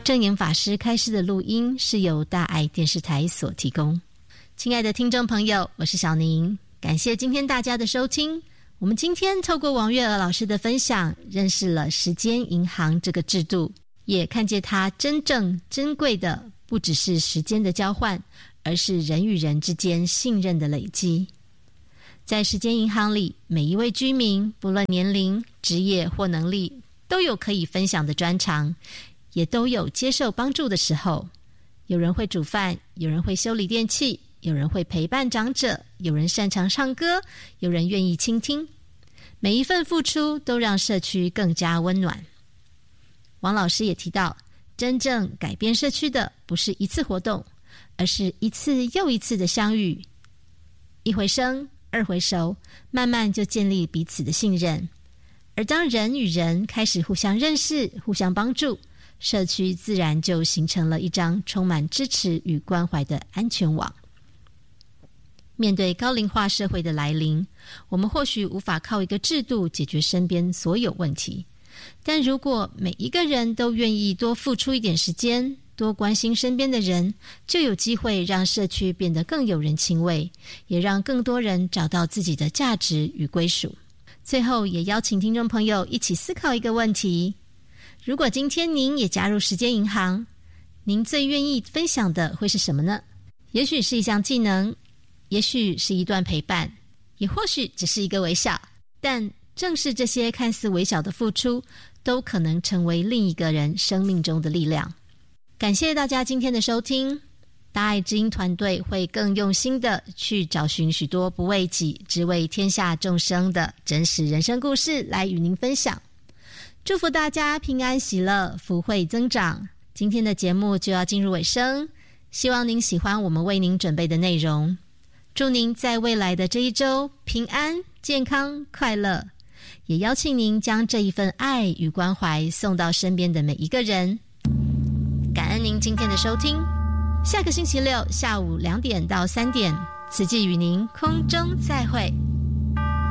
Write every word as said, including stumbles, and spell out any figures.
正言法师开示的录音是由大爱电视台所提供。亲爱的听众朋友，我是小宁，感谢今天大家的收听。我们今天透过王月娥老师的分享，认识了时间银行这个制度，也看见它真正珍贵的不只是时间的交换，而是人与人之间信任的累积。在时间银行里，每一位居民不论年龄、职业或能力，都有可以分享的专长，也都有接受帮助的时候。有人会煮饭，有人会修理电器，有人会陪伴长者，有人擅长唱歌，有人愿意倾听。每一份付出都让社区更加温暖。王老师也提到，真正改变社区的不是一次活动，而是一次又一次的相遇。一回生，二回熟，慢慢就建立彼此的信任。而当人与人开始互相认识、互相帮助，社区自然就形成了一张充满支持与关怀的安全网。面对高龄化社会的来临，我们或许无法靠一个制度解决身边所有问题，但如果每一个人都愿意多付出一点时间，多关心身边的人，就有机会让社区变得更有人情味，也让更多人找到自己的价值与归属。最后也邀请听众朋友一起思考一个问题，如果今天您也加入时间银行，您最愿意分享的会是什么呢？也许是一项技能，也许是一段陪伴，也或许只是一个微笑，但正是这些看似微小的付出，都可能成为另一个人生命中的力量。感谢大家今天的收听，大爱知音团队会更用心的去找寻许多不为己，只为天下众生的真实人生故事来与您分享。祝福大家平安喜乐，福慧增长。今天的节目就要进入尾声，希望您喜欢我们为您准备的内容。祝您在未来的这一周平安、健康、快乐，也邀请您将这一份爱与关怀送到身边的每一个人。感恩您今天的收听，下个星期六下午两点到三点，慈济与您空中再会。